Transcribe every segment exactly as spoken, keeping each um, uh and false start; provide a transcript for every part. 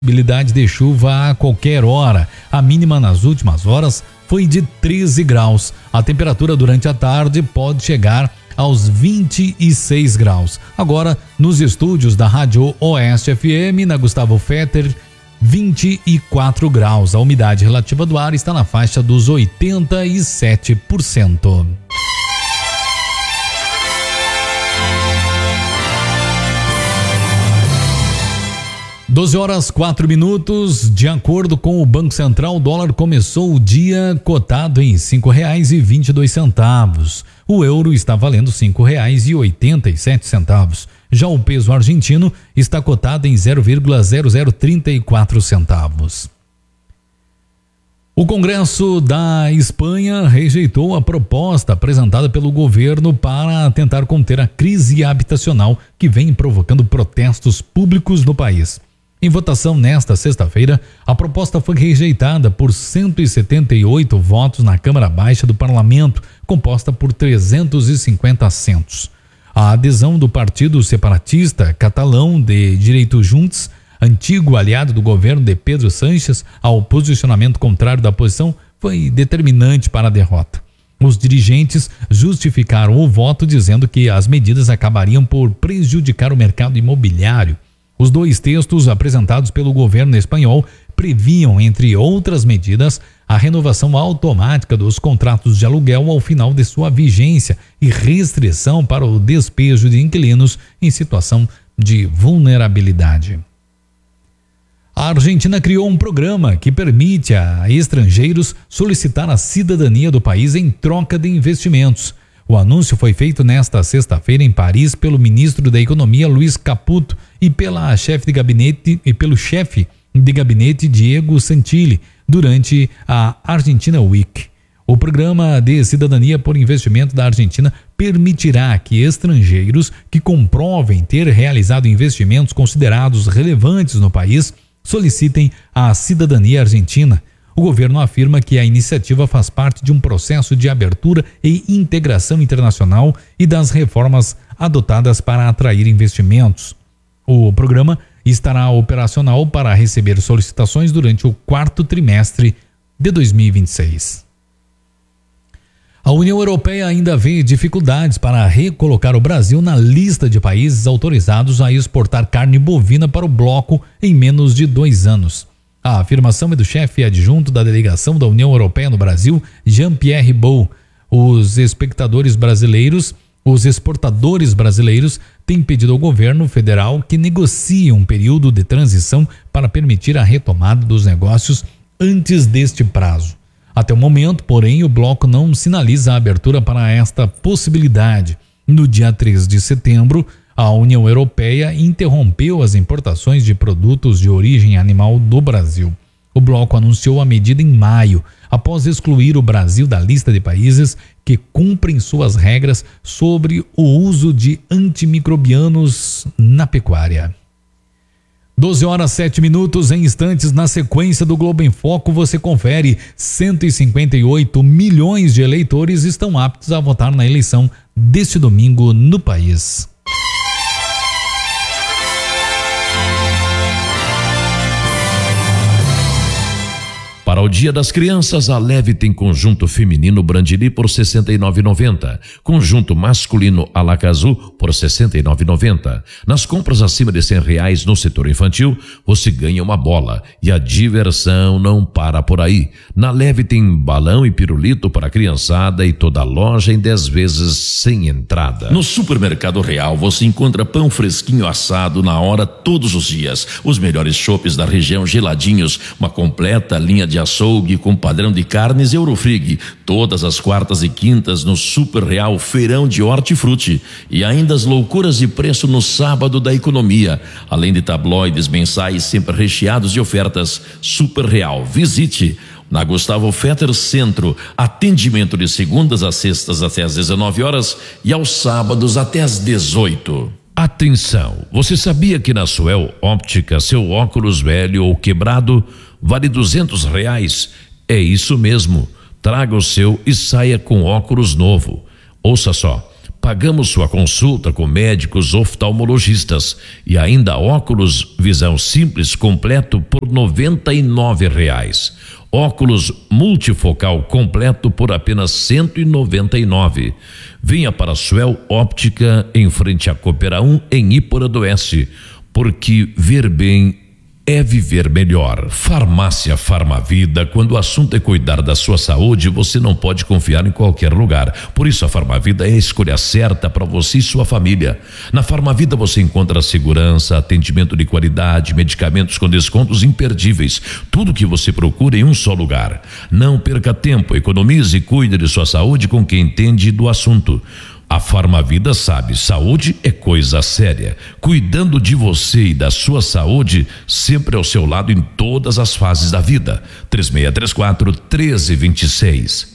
Possibilidade de chuva a qualquer hora. A mínima nas últimas horas foi de treze graus. A temperatura durante a tarde pode chegar aos vinte e seis graus. Agora, nos estúdios da Rádio Oeste F M, na Gustavo Fetter, vinte e quatro graus. A umidade relativa do ar está na faixa dos oitenta e sete por cento. doze horas quatro minutos. De acordo com o Banco Central, o dólar começou o dia cotado em cinco reais e vinte e dois centavos. O euro está valendo cinco reais e oitenta e sete centavos. Já o peso argentino está cotado em zero vírgula zero zero trinta e quatro centavos. O Congresso da Espanha rejeitou a proposta apresentada pelo governo para tentar conter a crise habitacional que vem provocando protestos públicos no país. Em votação nesta sexta-feira, a proposta foi rejeitada por cento e setenta e oito votos na Câmara Baixa do Parlamento, composta por trezentos e cinquenta assentos. A adesão do Partido Separatista Catalão de Direitos Junts, antigo aliado do governo de Pedro Sánchez, ao posicionamento contrário da oposição, foi determinante para a derrota. Os dirigentes justificaram o voto dizendo que as medidas acabariam por prejudicar o mercado imobiliário. Os dois textos apresentados pelo governo espanhol previam, entre outras medidas, a renovação automática dos contratos de aluguel ao final de sua vigência e restrição para o despejo de inquilinos em situação de vulnerabilidade. A Argentina criou um programa que permite a estrangeiros solicitar a cidadania do país em troca de investimentos. O anúncio foi feito nesta sexta-feira em Paris pelo ministro da Economia Luiz Caputo e pela chefe de gabinete e pelo chefe de gabinete Diego Santilli durante a Argentina Week. O programa de cidadania por investimento da Argentina permitirá que estrangeiros que comprovem ter realizado investimentos considerados relevantes no país solicitem a cidadania argentina. O governo afirma que a iniciativa faz parte de um processo de abertura e integração internacional e das reformas adotadas para atrair investimentos. O programa estará operacional para receber solicitações durante o quarto trimestre de dois mil e vinte e seis. A União Europeia ainda vê dificuldades para recolocar o Brasil na lista de países autorizados a exportar carne bovina para o bloco em menos de dois anos. A afirmação é do chefe adjunto da delegação da União Europeia no Brasil, Jean-Pierre Bou. Os espectadores brasileiros, os exportadores brasileiros têm pedido ao governo federal que negocie um período de transição para permitir a retomada dos negócios antes deste prazo. Até o momento, porém, o bloco não sinaliza a abertura para esta possibilidade. No dia três de setembro, a União Europeia interrompeu as importações de produtos de origem animal do Brasil. O bloco anunciou a medida em maio, após excluir o Brasil da lista de países que cumprem suas regras sobre o uso de antimicrobianos na pecuária. doze horas sete minutos, em instantes, na sequência do Globo em Foco, você confere: cento e cinquenta e oito milhões de eleitores estão aptos a votar na eleição deste domingo no país. Para o Dia das Crianças, a Leve tem conjunto feminino Brandili por sessenta e nove reais e noventa centavos, conjunto masculino Alacazu por sessenta e nove reais e noventa centavos. Nas compras acima de cem reais no setor infantil, você ganha uma bola e a diversão não para por aí. Na Leve tem balão e pirulito para a criançada e toda a loja em dez vezes sem entrada. No Supermercado Real você encontra pão fresquinho assado na hora todos os dias, os melhores chopes da região geladinhos, uma completa linha de açougue com padrão de carnes Eurofrig, todas as quartas e quintas no Super Real Feirão de Hortifruti, e ainda as loucuras de preço no sábado da economia, além de tabloides mensais sempre recheados de ofertas. Super Real, visite na Gustavo Fetter Centro, atendimento de segundas a sextas até às dezenove horas e aos sábados até às dezoito. Atenção, você sabia que na Suel Óptica seu óculos velho ou quebrado vale duzentos reais? É isso mesmo, traga o seu e saia com óculos novo. Ouça só, Pagamos sua consulta com médicos oftalmologistas e ainda óculos visão simples completo por noventa e nove reais. Óculos multifocal completo por apenas cento e noventa e nove. Venha para a Suel Óptica em frente à Coopera um em Ípora do Oeste, porque ver bem é viver melhor. Farmácia Farmavida, quando o assunto é cuidar da sua saúde, você não pode confiar em qualquer lugar. Por isso a Farmavida é a escolha certa para você e sua família. Na Farmavida você encontra segurança, atendimento de qualidade, medicamentos com descontos imperdíveis. Tudo que você procura em um só lugar. Não perca tempo, economize e cuide de sua saúde com quem entende do assunto. A Farmavida sabe, saúde é coisa séria. Cuidando de você e da sua saúde, sempre ao seu lado em todas as fases da vida. três seis três quatro, um três dois seis.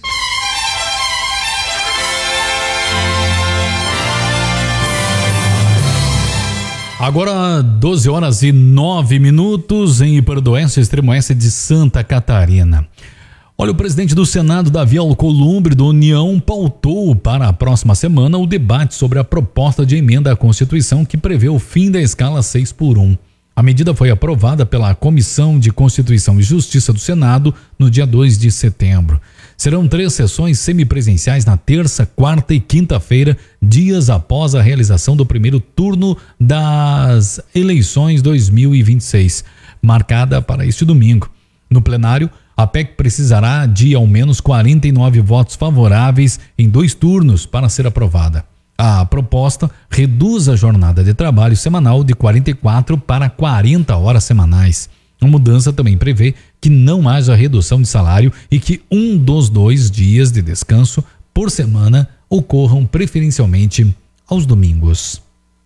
Agora doze horas e nove minutos em Ípora do Oeste, extremo oeste de Santa Catarina. Olha, o presidente do Senado, Davi Alcolumbre, do União, pautou para a próxima semana o debate sobre a proposta de emenda à Constituição que prevê o fim da escala seis por um. A medida foi aprovada pela Comissão de Constituição e Justiça do Senado no dia dois de setembro. Serão três sessões semipresenciais na terça, quarta e quinta-feira, dias após a realização do primeiro turno das eleições dois mil e vinte e seis, marcada para este domingo. No plenário, a P E C precisará de ao menos quarenta e nove votos favoráveis em dois turnos para ser aprovada. A proposta reduz a jornada de trabalho semanal de quarenta e quatro para quarenta horas semanais. A mudança também prevê que não haja redução de salário e que um dos dois dias de descanso por semana ocorram preferencialmente aos domingos.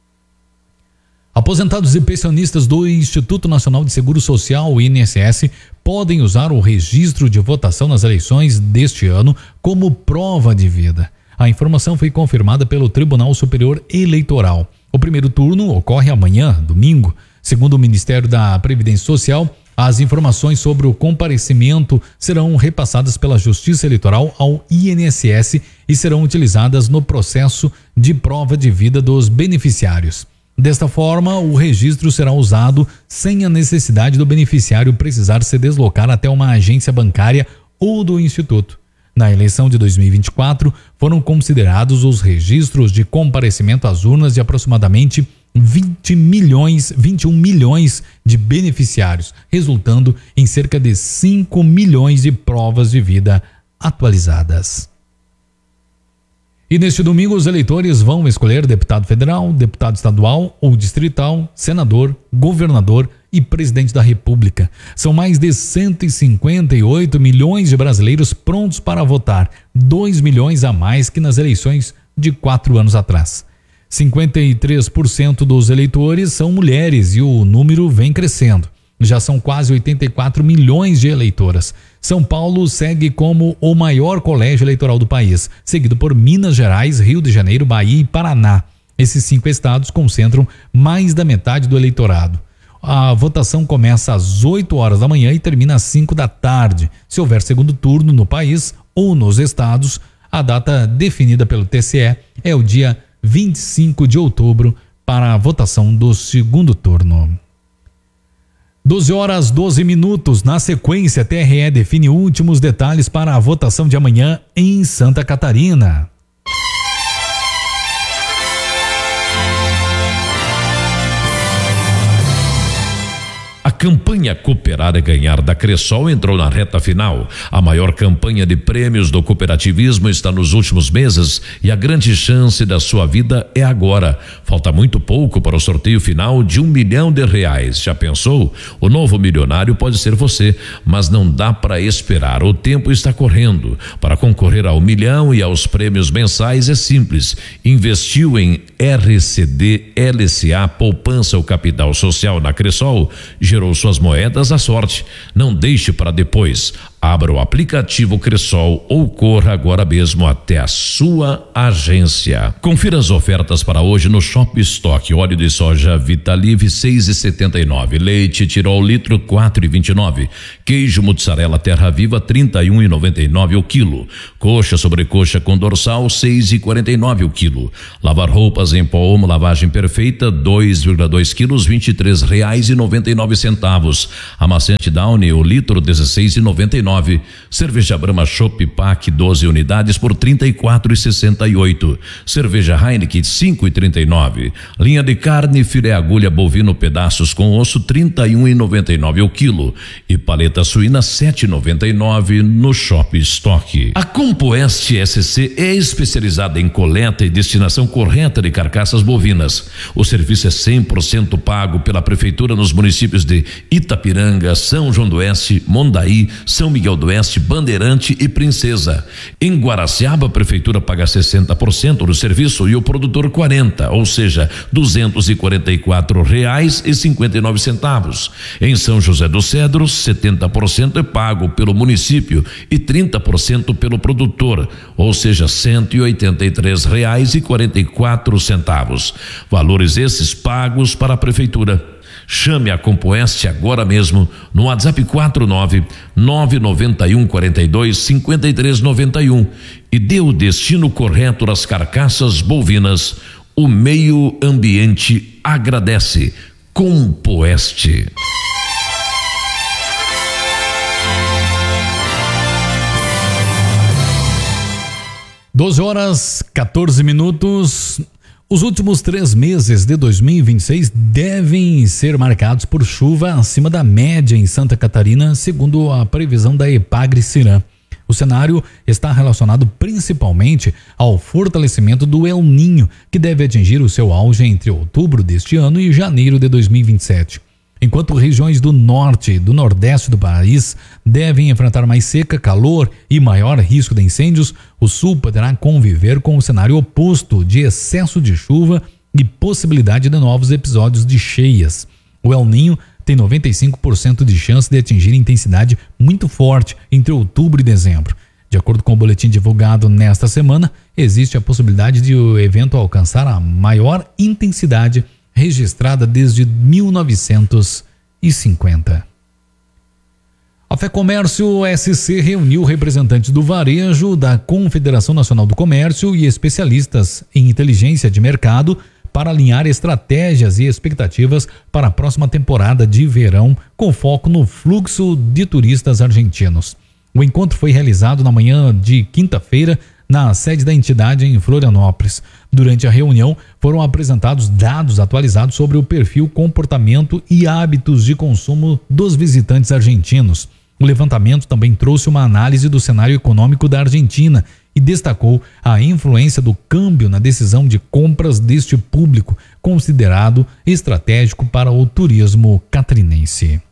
Aposentados e pensionistas do Instituto Nacional de Seguro Social, o I N S S, podem usar o registro de votação nas eleições deste ano como prova de vida. A informação foi confirmada pelo Tribunal Superior Eleitoral. O primeiro turno ocorre amanhã, domingo. Segundo o Ministério da Previdência Social, as informações sobre o comparecimento serão repassadas pela Justiça Eleitoral ao I N S S e serão utilizadas no processo de prova de vida dos beneficiários. Desta forma, o registro será usado sem a necessidade do beneficiário precisar se deslocar até uma agência bancária ou do Instituto. Na eleição de dois mil e vinte e quatro, foram considerados os registros de comparecimento às urnas de aproximadamente vinte milhões, vinte e um milhões de beneficiários, resultando em cerca de cinco milhões de provas de vida atualizadas. E neste domingo, os eleitores vão escolher deputado federal, deputado estadual ou distrital, senador, governador e presidente da República. São mais de cento e cinquenta e oito milhões de brasileiros prontos para votar, dois milhões a mais que nas eleições de quatro anos atrás. cinquenta e três por cento dos eleitores são mulheres e o número vem crescendo. Já são quase oitenta e quatro milhões de eleitoras. São Paulo segue como o maior colégio eleitoral do país, seguido por Minas Gerais, Rio de Janeiro, Bahia e Paraná. Esses cinco estados concentram mais da metade do eleitorado. A votação começa às oito horas da manhã e termina às cinco da tarde. Se houver segundo turno no país ou nos estados, a data definida pelo T C E é o dia vinte e cinco de outubro para a votação do segundo turno. doze horas doze minutos. Na sequência, a T R E define últimos detalhes para a votação de amanhã em Santa Catarina. A campanha Cooperar é Ganhar da Cressol entrou na reta final. A maior campanha de prêmios do cooperativismo está nos últimos meses e a grande chance da sua vida é agora. Falta muito pouco para o sorteio final de um milhão de reais. Já pensou? O novo milionário pode ser você, mas não dá para esperar. O tempo está correndo. Para concorrer ao milhão e aos prêmios mensais é simples. Investiu em R C D, L C A, poupança ou capital social na Cressol, gerou suas moedas à sorte. Não deixe para depois. Abra o aplicativo Cressol ou corra agora mesmo até a sua agência. Confira as ofertas para hoje no Shop Stock. Óleo de soja Vitalive seis e setenta e nove, leite Tirol litro quatro e vinte e nove, queijo mussarela Terra Viva trinta e um e noventa e nove o quilo, coxa sobrecoxa com dorsal seis e quarenta e nove o quilo, lavar roupas em pó Omo lavagem perfeita dois vírgula dois quilos vinte e três reais e noventa e nove centavos, amaciante Downy o litro dezesseis e noventa e nove, cerveja Brahma Chopp Pack doze unidades por trinta e quatro e sessenta e oito, cerveja Heineken cinco e trinta e nove, linha de carne filé agulha bovino pedaços com osso trinta e um e noventa e nove o quilo e paleta suína sete e noventa e nove no Shop Stock. A Compoeste S C é especializada em coleta e destinação correta de carcaças bovinas. O serviço é cem por cento pago pela prefeitura nos municípios de Itapiranga, São João do Oeste, Mondaí, São Miguel do Oeste, Bandeirante e Princesa. Em Guaraciaba, a prefeitura paga sessenta por cento do serviço e o produtor quarenta por cento, ou seja, duzentos e quarenta e quatro reais e cinquenta e nove centavos. Em São José dos Cedros, setenta por cento é pago pelo município e trinta por cento pelo produtor, ou seja, cento e oitenta e três reais e quarenta e quatro centavos. Valores esses pagos para a prefeitura. Chame a Compoeste agora mesmo no WhatsApp quatro nove nove nove um quatro dois cinco três nove um e dê o destino correto das carcaças bovinas. O meio ambiente agradece. Compoeste. doze horas, quatorze minutos. Os últimos três meses de dois mil e vinte e seis devem ser marcados por chuva acima da média em Santa Catarina, segundo a previsão da Epagre-Ciran. O cenário está relacionado principalmente ao fortalecimento do El Ninho, que deve atingir o seu auge entre outubro deste ano e janeiro de dois mil e vinte e sete. Enquanto regiões do norte e do nordeste do país devem enfrentar mais seca, calor e maior risco de incêndios, o sul poderá conviver com o cenário oposto de excesso de chuva e possibilidade de novos episódios de cheias. O El Ninho tem noventa e cinco por cento de chance de atingir intensidade muito forte entre outubro e dezembro. De acordo com o boletim divulgado nesta semana, existe a possibilidade de o evento alcançar a maior intensidade registrada desde mil novecentos e cinquenta. A FEComércio S C reuniu representantes do varejo, da Confederação Nacional do Comércio e especialistas em inteligência de mercado para alinhar estratégias e expectativas para a próxima temporada de verão, com foco no fluxo de turistas argentinos. O encontro foi realizado na manhã de quinta-feira na sede da entidade em Florianópolis. Durante a reunião, foram apresentados dados atualizados sobre o perfil, comportamento e hábitos de consumo dos visitantes argentinos. O levantamento também trouxe uma análise do cenário econômico da Argentina e destacou a influência do câmbio na decisão de compras deste público, considerado estratégico para o turismo catarinense.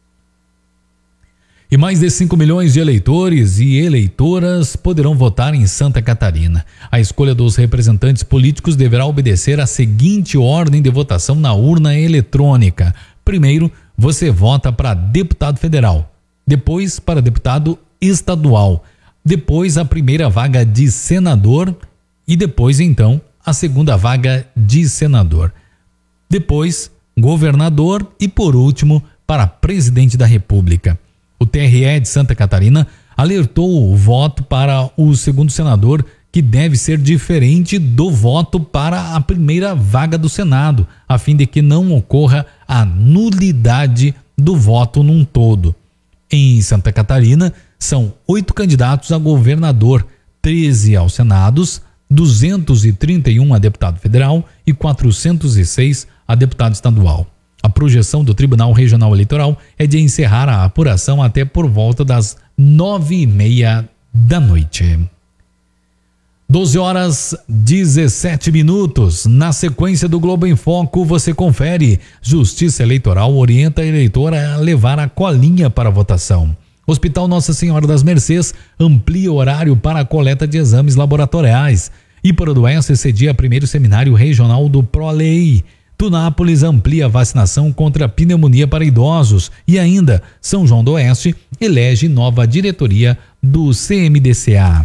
E mais de cinco milhões de eleitores e eleitoras poderão votar em Santa Catarina. A escolha dos representantes políticos deverá obedecer à seguinte ordem de votação na urna eletrônica. Primeiro, você vota para deputado federal, depois para deputado estadual, depois a primeira vaga de senador e depois, então, a segunda vaga de senador. Depois, governador e, por último, para presidente da República. O T R E de Santa Catarina alertou o voto para o segundo senador que deve ser diferente do voto para a primeira vaga do Senado, a fim de que não ocorra a nulidade do voto num todo. Em Santa Catarina, são oito candidatos a governador, treze aos senados, duzentos e trinta e um a deputado federal e quatrocentos e seis a deputado estadual. A projeção do Tribunal Regional Eleitoral é de encerrar a apuração até por volta das nove e meia da noite. doze horas, dezessete minutos. Na sequência do Globo em Foco, você confere. Justiça Eleitoral orienta a eleitora a levar a colinha para a votação. Hospital Nossa Senhora das Mercês amplia o horário para a coleta de exames laboratoriais. Íparo do Oeste cedia primeiro seminário regional do ProLei. Tunápolis amplia a vacinação contra a pneumonia para idosos e ainda São João do Oeste elege nova diretoria do C M D C A.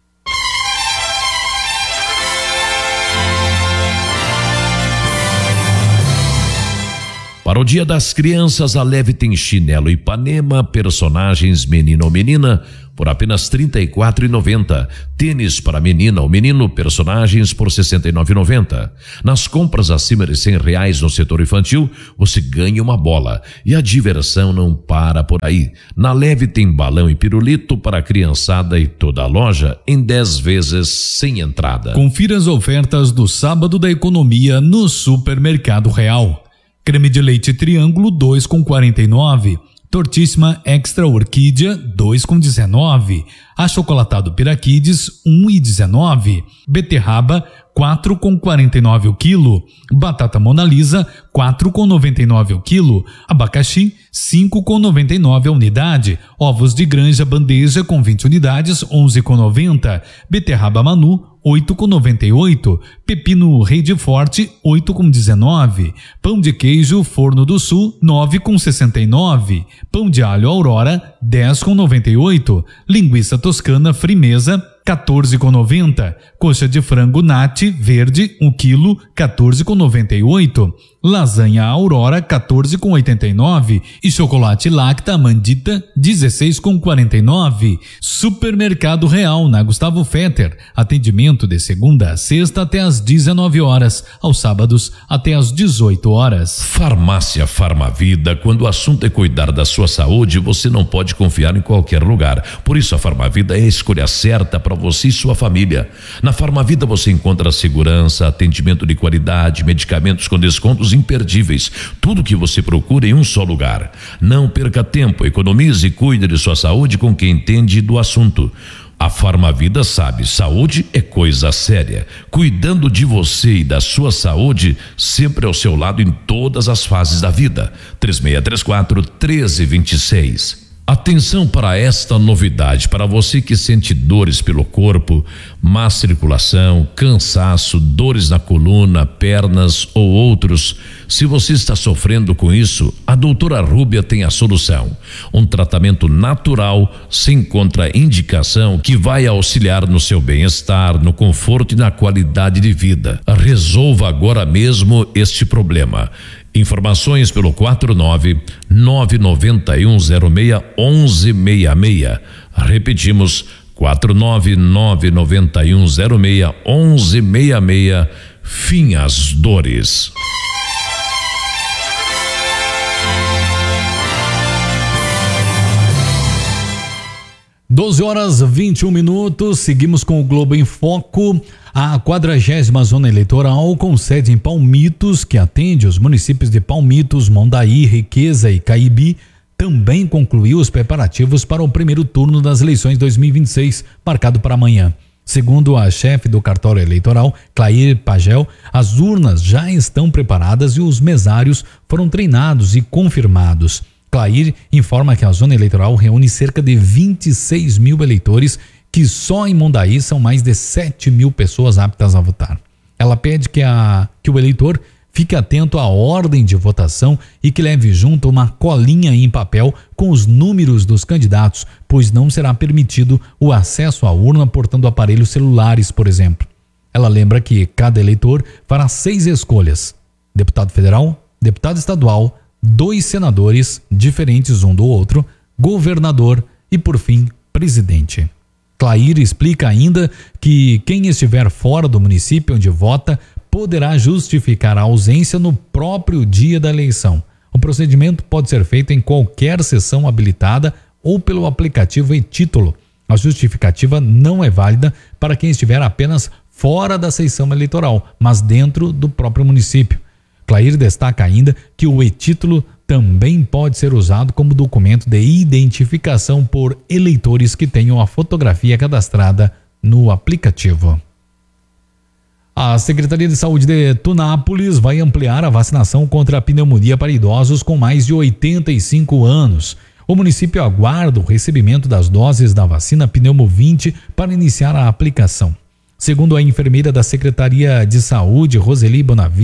Para o Dia das Crianças, a Leve tem chinelo Ipanema, personagens menino ou menina, por apenas trinta e quatro reais e noventa centavos. Tênis para menina ou menino, personagens por sessenta e nove reais e noventa centavos. Nas compras acima de cem reais no setor infantil, você ganha uma bola. E a diversão não para por aí. Na Leve tem balão e pirulito para a criançada e toda a loja em dez vezes sem entrada. Confira as ofertas do Sábado da Economia no Supermercado Real. Creme de leite Triângulo dois com quarenta e nove, Tortíssima Extra Orquídea dois com dezenove, achocolatado Piraquides um e dezenove, beterraba quatro com quarenta e nove o quilo, batata Mona Lisa quatro com noventa e nove o quilo, abacaxi cinco com noventa e nove a unidade, ovos de granja bandeja com vinte unidades onze com noventa, beterraba Manu oito com noventa e oito, pepino Rede Forte oito com dezenove, pão de queijo Forno do Sul nove com sessenta e nove, pão de alho Aurora dez com noventa e oito, linguiça toscana Frimeza quatorze com noventa, coxa de frango Nati verde um quilo quatorze com noventa e oito, lasanha Aurora quatorze com oitenta e nove e chocolate Lacta Mandita dezesseis com quarenta e nove. Supermercado Real na Gustavo Fetter, atendimento de segunda a sexta até às dezenove horas, aos sábados até às dezoito horas. Farmácia Farmavida, quando o assunto é cuidar da sua saúde, você não pode confiar em qualquer lugar. Por isso a Farmavida é a escolha certa para você e sua família. Na Farmavida você encontra segurança, atendimento de qualidade, medicamentos com descontos imperdíveis, tudo que você procura em um só lugar. Não perca tempo, economize e cuide de sua saúde com quem entende do assunto. A Farmavida sabe, saúde é coisa séria. Cuidando de você e da sua saúde, sempre ao seu lado em todas as fases da vida. três seis três quatro, um três dois seis. Atenção para esta novidade, para você que sente dores pelo corpo, má circulação, cansaço, dores na coluna, pernas ou outros. Se você está sofrendo com isso, a doutora Rúbia tem a solução. Um tratamento natural, sem contraindicação, que vai auxiliar no seu bem-estar, no conforto e na qualidade de vida. Resolva agora mesmo este problema. Informações pelo quatro nove nove nove um zero seis um um seis seis. Repetimos, quatro nove nove nove um zero seis um um seis seis. Fim às dores. doze horas e vinte e um minutos, seguimos com o Globo em Foco. A quadragésima zona eleitoral, com sede em Palmitos, que atende os municípios de Palmitos, Mondaí, Riqueza e Caibi, também concluiu os preparativos para o primeiro turno das eleições dois mil e vinte e seis, marcado para amanhã. Segundo a chefe do cartório eleitoral, Clair Pagel, as urnas já estão preparadas e os mesários foram treinados e confirmados. Clair informa que a zona eleitoral reúne cerca de vinte e seis mil eleitores, que só em Mondaí são mais de sete mil pessoas aptas a votar. Ela pede que, a, que o eleitor fique atento à ordem de votação e que leve junto uma colinha em papel com os números dos candidatos, pois não será permitido o acesso à urna portando aparelhos celulares, por exemplo. Ela lembra que cada eleitor fará seis escolhas: deputado federal, deputado estadual, dois senadores diferentes um do outro, governador e, por fim, presidente. Clair explica ainda que quem estiver fora do município onde vota poderá justificar a ausência no próprio dia da eleição. O procedimento pode ser feito em qualquer sessão habilitada ou pelo aplicativo e-título. A justificativa não é válida para quem estiver apenas fora da seção eleitoral, mas dentro do próprio município. Clair destaca ainda que o e-título também pode ser usado como documento de identificação por eleitores que tenham a fotografia cadastrada no aplicativo. A Secretaria de Saúde de Tunápolis vai ampliar a vacinação contra a pneumonia para idosos com mais de oitenta e cinco anos. O município aguarda o recebimento das doses da vacina Pneumo vinte para iniciar a aplicação. Segundo a enfermeira da Secretaria de Saúde, Roseli Bonavigo,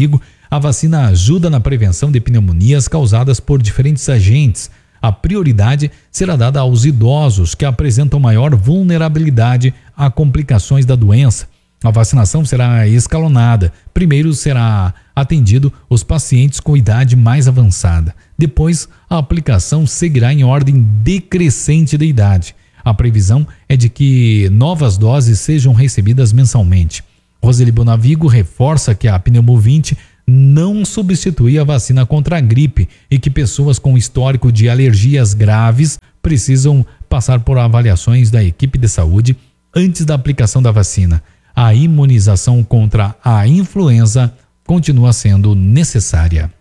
A vacina ajuda na prevenção de pneumonias causadas por diferentes agentes. A prioridade será dada aos idosos que apresentam maior vulnerabilidade a complicações da doença. A vacinação será escalonada. Primeiro será atendido os pacientes com idade mais avançada. Depois, a aplicação seguirá em ordem decrescente de idade. A previsão é de que novas doses sejam recebidas mensalmente. Roseli Bonavigo reforça que a Pneumovinte não substitui a vacina contra a gripe e que pessoas com histórico de alergias graves precisam passar por avaliações da equipe de saúde antes da aplicação da vacina. A imunização contra a influenza continua sendo necessária.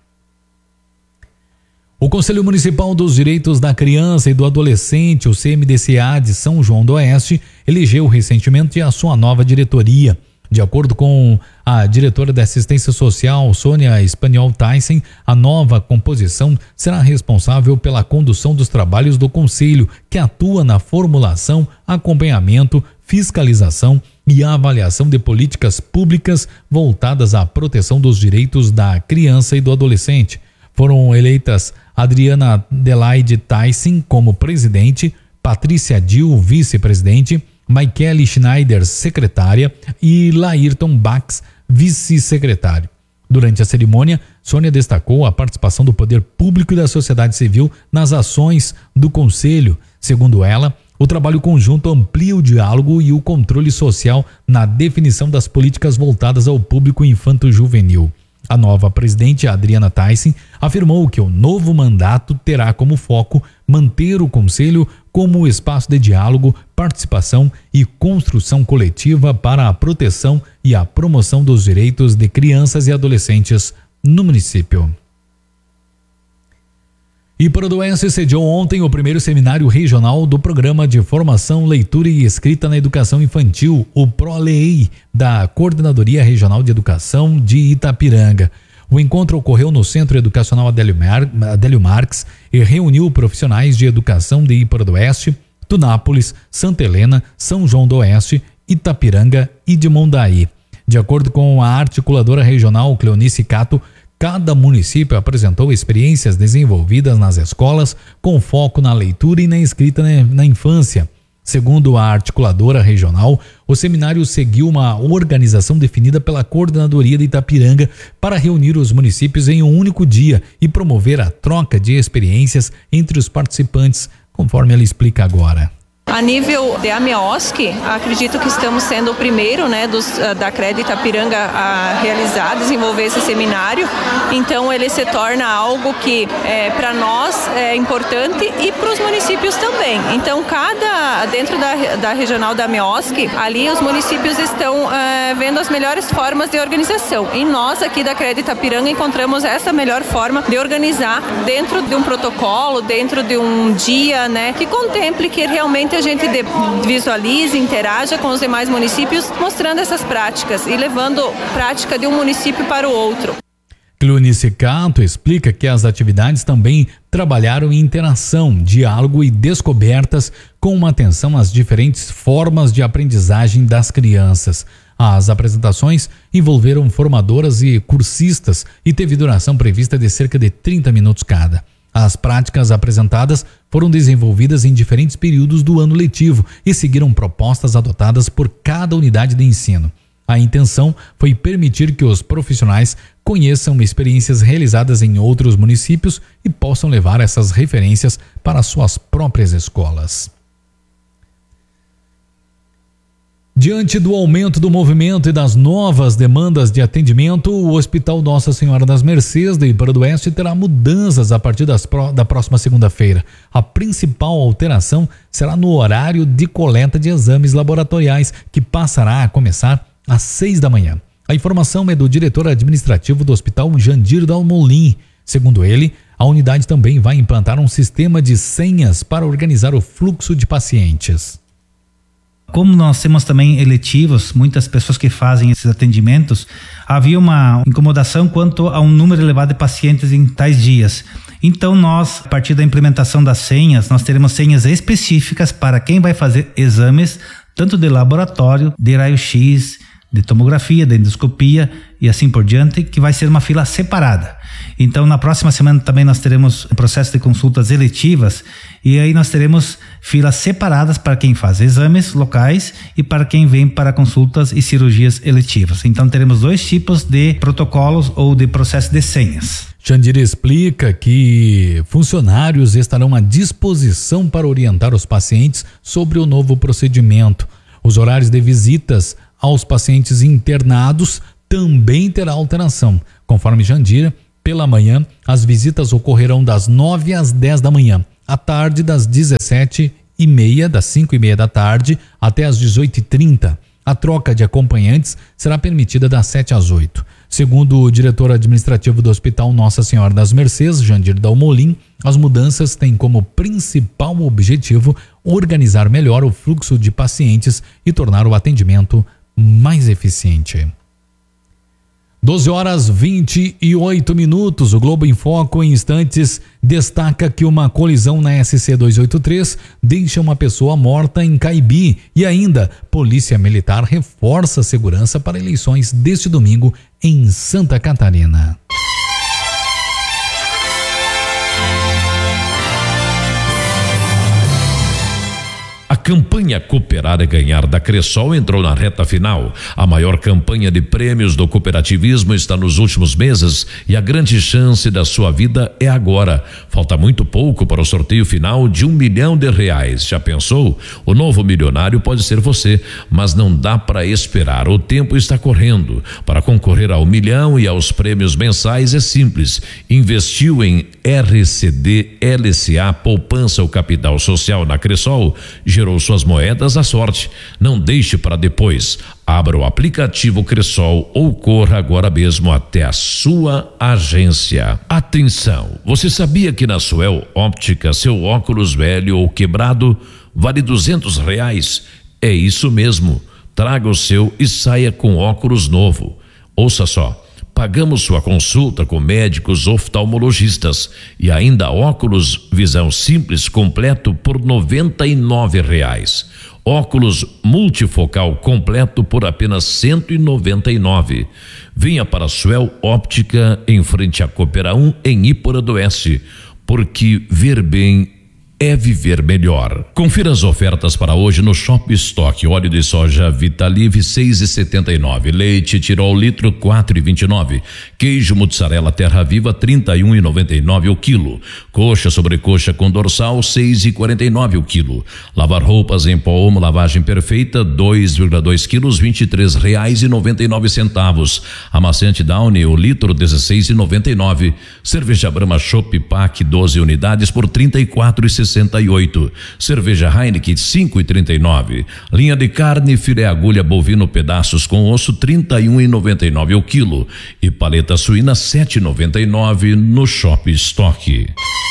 O Conselho Municipal dos Direitos da Criança e do Adolescente, o C M D C A de São João do Oeste, elegeu recentemente a sua nova diretoria. De acordo com a diretora da Assistência Social, Sônia Espanhol Tyson, a nova composição será responsável pela condução dos trabalhos do Conselho, que atua na formulação, acompanhamento, fiscalização e avaliação de políticas públicas voltadas à proteção dos direitos da criança e do adolescente. Foram eleitas Adriana Adelaide Tyson como presidente, Patrícia Dil, vice-presidente, Michele Schneider, secretária, e Laírton Bax, vice-secretário. Durante a cerimônia, Sônia destacou a participação do poder público e da sociedade civil nas ações do Conselho. Segundo ela, o trabalho conjunto amplia o diálogo e o controle social na definição das políticas voltadas ao público infanto-juvenil. A nova presidente, Adriana Tyson, afirmou que o novo mandato terá como foco manter o Conselho como espaço de diálogo, participação e construção coletiva para a proteção e a promoção dos direitos de crianças e adolescentes no município. Iparodoense sediou ontem o primeiro seminário regional do Programa de Formação, Leitura e Escrita na Educação Infantil, o PROLEI, da Coordenadoria Regional de Educação de Itapiranga. O encontro ocorreu no Centro Educacional Adélio, Mar... Adélio Marques e reuniu profissionais de educação de Iparodoeste, Tunápolis, Santa Helena, São João do Oeste, Itapiranga e de Mondaí. De acordo com a articuladora regional Cleonice Cato, cada município apresentou experiências desenvolvidas nas escolas com foco na leitura e na escrita na infância. Segundo a articuladora regional, o seminário seguiu uma organização definida pela Coordenadoria de Itapiranga para reunir os municípios em um único dia e promover a troca de experiências entre os participantes, conforme ela explica agora. A nível de AMEOSC, acredito que estamos sendo o primeiro, né, dos, da CRED Itapiranga a realizar, desenvolver esse seminário. Então ele se torna algo que é, para nós é importante e para os municípios também. Então cada, dentro da, da regional da AMEOSC, ali os municípios estão é, vendo as melhores formas de organização. E nós aqui da CRED Itapiranga encontramos essa melhor forma de organizar dentro de um protocolo, dentro de um dia, né, que contemple que realmente a gente visualize, interaja com os demais municípios, mostrando essas práticas e levando prática de um município para o outro. Cleonice Cato explica que as atividades também trabalharam em interação, diálogo e descobertas com uma atenção às diferentes formas de aprendizagem das crianças. As apresentações envolveram formadoras e cursistas e teve duração prevista de cerca de trinta minutos cada. As práticas apresentadas foram desenvolvidas em diferentes períodos do ano letivo e seguiram propostas adotadas por cada unidade de ensino. A intenção foi permitir que os profissionais conheçam experiências realizadas em outros municípios e possam levar essas referências para suas próprias escolas. Diante do aumento do movimento e das novas demandas de atendimento, o Hospital Nossa Senhora das Mercês de Iparodoeste terá mudanças a partir das pro, da próxima segunda-feira. A principal alteração será no horário de coleta de exames laboratoriais, que passará a começar às seis da manhã. A informação é do diretor administrativo do Hospital, Jandir Dalmolin. Segundo ele, a unidade também vai implantar um sistema de senhas para organizar o fluxo de pacientes. Como nós temos também eletivos, muitas pessoas que fazem esses atendimentos, havia uma incomodação quanto a um número elevado de pacientes em tais dias. Então nós, a partir da implementação das senhas, nós teremos senhas específicas para quem vai fazer exames, tanto de laboratório, de raio-x, de tomografia, de endoscopia e assim por diante, que vai ser uma fila separada. Então, na próxima semana também nós teremos um processo de consultas eletivas e aí nós teremos filas separadas para quem faz exames locais e para quem vem para consultas e cirurgias eletivas. Então, teremos dois tipos de protocolos ou de processo de senhas. Jandira explica que funcionários estarão à disposição para orientar os pacientes sobre o novo procedimento. Os horários de visitas aos pacientes internados também terá alteração. Conforme Jandira, pela manhã, as visitas ocorrerão das nove às dez da manhã, à tarde das dezessete e meia, das cinco e meia da tarde até às dezoito e trinta. A troca de acompanhantes será permitida das sete às oito. Segundo o diretor administrativo do Hospital Nossa Senhora das Mercês, Jandir Dalmolin, as mudanças têm como principal objetivo organizar melhor o fluxo de pacientes e tornar o atendimento mais eficiente. doze horas vinte e oito minutos. O Globo em Foco em instantes destaca que uma colisão na S C duzentos e oitenta e três deixa uma pessoa morta em Caibi e ainda Polícia Militar reforça a segurança para eleições deste domingo em Santa Catarina. A campanha Cooperar é Ganhar da Cressol entrou na reta final. A maior campanha de prêmios do cooperativismo está nos últimos meses e a grande chance da sua vida é agora. Falta muito pouco para o sorteio final de um milhão de reais. Já pensou? O novo milionário pode ser você, mas não dá para esperar. O tempo está correndo. Para concorrer ao milhão e aos prêmios mensais é simples. Investiu em R C D, L C A, poupança ou capital social na Cressol, gerou suas moedas à sorte. Não deixe para depois. Abra o aplicativo Cressol ou corra agora mesmo até a sua agência. Atenção! Você sabia que na Suel Óptica seu óculos velho ou quebrado vale duzentos reais? É isso mesmo. Traga o seu e saia com óculos novo. Ouça só. Pagamos sua consulta com médicos oftalmologistas e ainda óculos visão simples completo por noventa e nove reais. Óculos multifocal completo por apenas cento e noventa e nove. Venha para a Suel Óptica em frente à Coopera um em Ípora do Oeste, porque ver bem é viver melhor. Confira as ofertas para hoje no Shop Stock. Óleo de soja Vitalive seis e setenta e nove, leite Tirol litro quatro e vinte e nove, queijo mussarela Terra Viva trinta e um e noventa e nove o quilo, coxa sobrecoxa com dorsal seis e quarenta e nove o quilo, lavar roupas em pó Omo lavagem perfeita dois vírgula dois quilos vinte e três reais e noventa e nove centavos, amaciante Downy o litro dezesseis e noventa e nove, cerveja Brahma Chopp Pack doze unidades por trinta e quatro e sessenta e oito, cerveja Heineken cinco e trinta e nove, linha de carne filé agulha bovino pedaços com osso trinta e um e noventa e nove o quilo e paleta suína sete e noventa e nove no Shop Stock.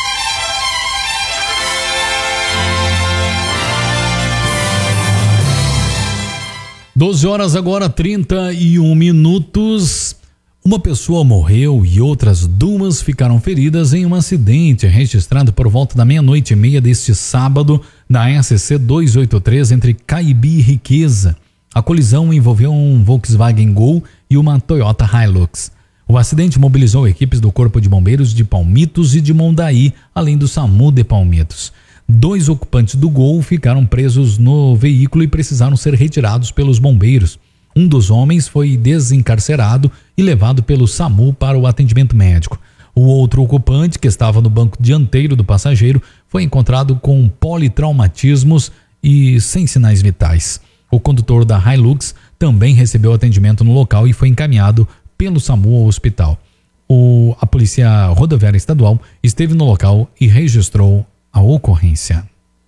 doze horas agora trinta e um minutos. Uma pessoa morreu e outras duas ficaram feridas em um acidente registrado por volta da meia-noite e meia deste sábado na S C duzentos e oitenta e três entre Caibi e Riqueza. A colisão envolveu um Volkswagen Gol e uma Toyota Hilux. O acidente mobilizou equipes do Corpo de Bombeiros de Palmitos e de Mondaí, além do SAMU de Palmitos. Dois ocupantes do Gol ficaram presos no veículo e precisaram ser retirados pelos bombeiros. Um dos homens foi desencarcerado e levado pelo SAMU para o atendimento médico. O outro ocupante, que estava no banco dianteiro do passageiro, foi encontrado com politraumatismos e sem sinais vitais. O condutor da Hilux também recebeu atendimento no local e foi encaminhado pelo SAMU ao hospital. O, a Polícia Rodoviária Estadual esteve no local e registrou a ocorrência.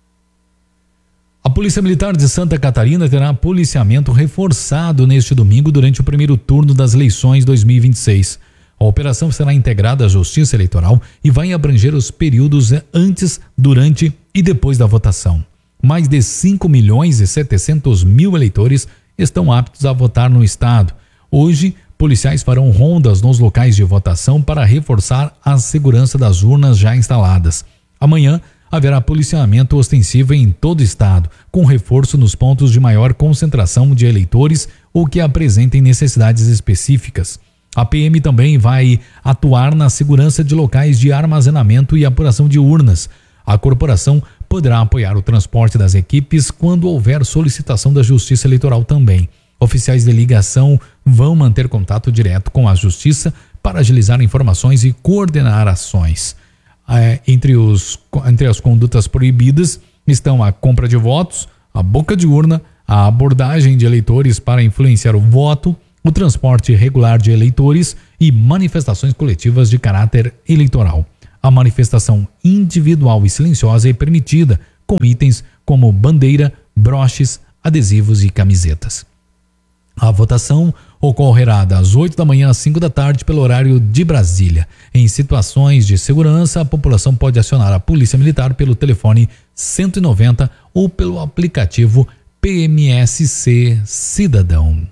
A Polícia Militar de Santa Catarina terá policiamento reforçado neste domingo durante o primeiro turno das eleições dois mil e vinte e seis. A operação será integrada à Justiça Eleitoral e vai abranger os períodos antes, durante e depois da votação. Mais de cinco milhões e setecentos mil eleitores estão aptos a votar no estado. Hoje, policiais farão rondas nos locais de votação para reforçar a segurança das urnas já instaladas. Amanhã, haverá policiamento ostensivo em todo o estado, com reforço nos pontos de maior concentração de eleitores ou que apresentem necessidades específicas. A P M também vai atuar na segurança de locais de armazenamento e apuração de urnas. A corporação poderá apoiar o transporte das equipes quando houver solicitação da Justiça Eleitoral também. Oficiais de ligação vão manter contato direto com a Justiça para agilizar informações e coordenar ações. É, entre, os, entre as condutas proibidas estão a compra de votos, a boca de urna, a abordagem de eleitores para influenciar o voto, o transporte irregular de eleitores e manifestações coletivas de caráter eleitoral. A manifestação individual e silenciosa é permitida, com itens como bandeira, broches, adesivos e camisetas. A votação ocorrerá das oito da manhã às cinco da tarde pelo horário de Brasília. Em situações de segurança, a população pode acionar a Polícia Militar pelo telefone cento e noventa ou pelo aplicativo P M S C Cidadão.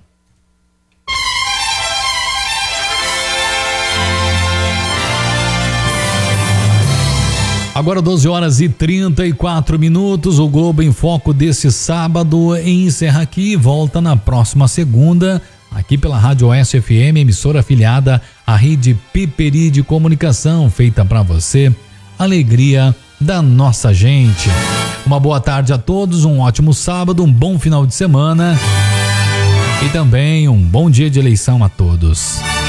Agora doze horas e trinta e quatro minutos, o Globo em Foco desse sábado encerra aqui e volta na próxima segunda, aqui pela Rádio Oeste F M, emissora afiliada à rede Piperi de Comunicação, feita para você, alegria da nossa gente. Uma boa tarde a todos, um ótimo sábado, um bom final de semana e também um bom dia de eleição a todos.